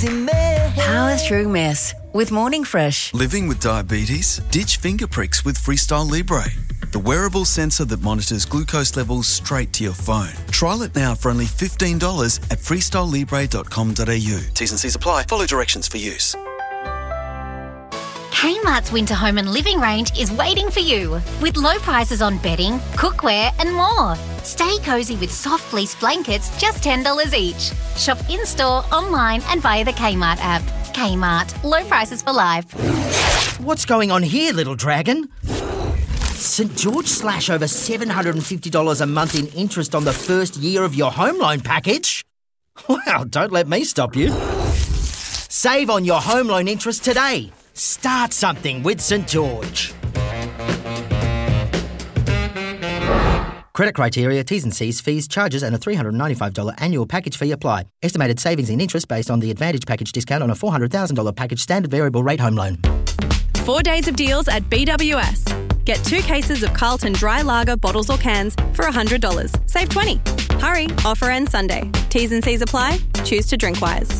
easy mess. Power through mess with Morning Fresh. Living with diabetes? Ditch finger pricks with Freestyle Libre, the wearable sensor that monitors glucose levels straight to your phone. Trial it now for only $15 at freestylelibre.com.au. T's and C's apply. Follow directions for use. Kmart's Winter Home and Living range is waiting for you with low prices on bedding, cookware and more. Stay cosy with soft fleece blankets, just $10 each. Shop in-store, online and via the Kmart app. Kmart, low prices for life. What's going on here, little dragon? St George slash over $750 a month in interest on the first year of your home loan package? Well, don't let me stop you. Save on your home loan interest today. Start something with St George. Credit criteria, T's and C's, fees, charges and a $395 annual package fee apply. Estimated savings in interest based on the Advantage package discount on a $400,000 package standard variable rate home loan. 4 days of deals at BWS. Get 2 cases of Carlton Dry Lager bottles or cans for $100. Save $20. Hurry, offer ends Sunday. T's and C's apply. Choose to drink wise.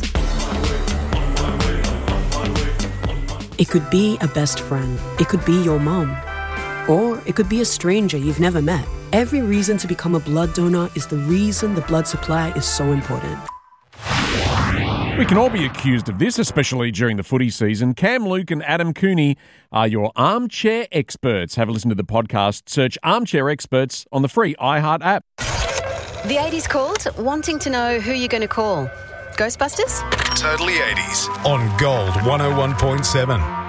It could be a best friend. It could be your mom. Or it could be a stranger you've never met. Every reason to become a blood donor is the reason the blood supply is so important. We can all be accused of this, especially during the footy season. Cam Luke and Adam Cooney are your armchair experts. Have a listen to the podcast. Search Armchair Experts on the free iHeart app. The 80s called, wanting to know who you're going to call. Ghostbusters? Totally 80s on Gold 101.7.